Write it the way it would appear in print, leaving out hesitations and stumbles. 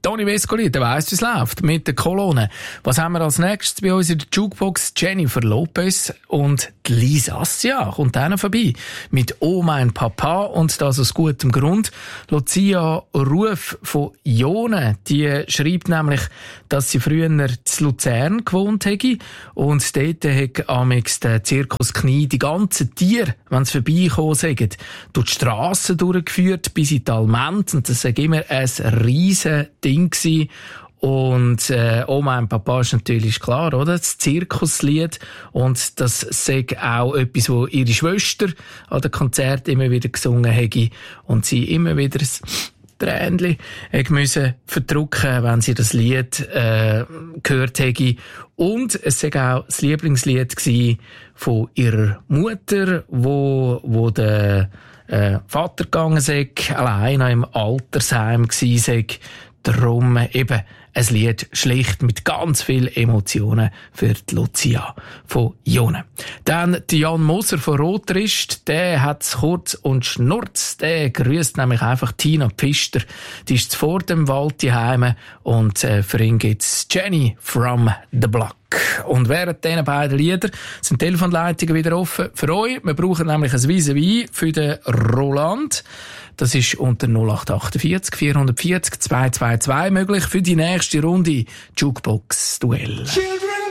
Toni Vescoli, der weiss, wie es läuft mit der Kolonne. Was haben wir als nächstes bei uns in der Jukebox? Jennifer Lopez und Lisa Assia kommt dann vorbei mit «Oh mein Papa» und das aus gutem Grund. Lucia Ruf von Jone, die schreibt nämlich, dass sie früher in Luzern gewohnt hätte und dort hat amix der Zirkus Knie die ganzen Tiere, wenn sie vorbeikommen sind, durch die Strassen durchgeführt bis in die Alment und das war immer ein riesen Ding gewesen. Und «Oh mein Papa» ist natürlich klar, oder? Das Zirkuslied. Und das sagt auch etwas, wo ihre Schwester an den Konzerten immer wieder gesungen hätte und sie immer wieder ein Tränchen müssen verdrücken, wenn sie das Lied gehört hätte. Und es war auch das Lieblingslied von ihrer Mutter, wo der Vater gegangen ist, allein im Altersheim war. Darum eben ein Lied schlicht mit ganz vielen Emotionen für die Lucia von Jone. Dann die Jan Moser von Rotrist, der hat's kurz und schnurz, der grüßt nämlich einfach Tina Pfister. Die ist vor dem Wald daheim und für ihn gibt's Jenny from the Block. Und während diesen beiden Lieder sind die Telefonleitungen wieder offen für euch. Wir brauchen nämlich ein Vis-à-vis für den Roland. Das ist unter 0848 440 222 möglich für die nächste Runde Jukebox Duell. Children